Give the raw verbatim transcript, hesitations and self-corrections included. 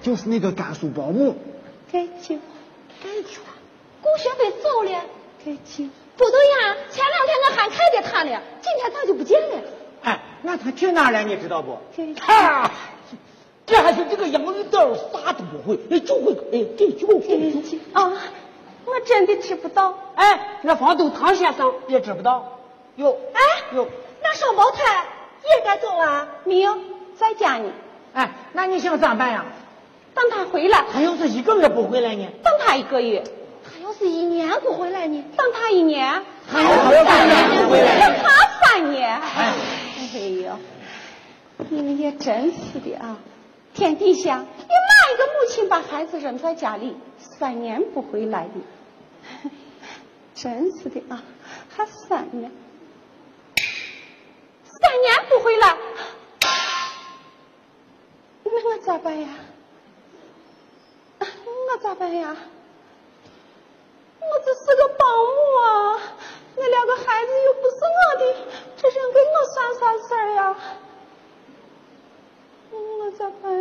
就是那个甘肃保姆。 该救， 该救。 顾学飞走了。该救。不对呀，前两天我还看见他了，今天咋就不见了？ 哎，那他去哪儿了？你知道不？ 啊，这还是这个杨玉豆啥都不会，哎，就会哎，给救给救啊！我真的知不道。 哎，那房东唐先生也知不道。哟， 哎哟， 那双胞胎也该走啊？没有，在家呢。 哎，那你想咋办呀？ 等他回来。 他要是一个月不回来呢？ 等他一个月。他要是一年不回来呢？等他一年。 他要是三年不回来， 等他三年。 哎， 哎呦，你们也真是的啊！天底下有哪一个母亲把孩子扔在家里三年不回来的？真是的啊，还三年，三年不回来，那我咋办呀？我咋办呀？我这是个保姆啊，那两个孩子又不是我的，这人给我算啥事儿呀？我咋办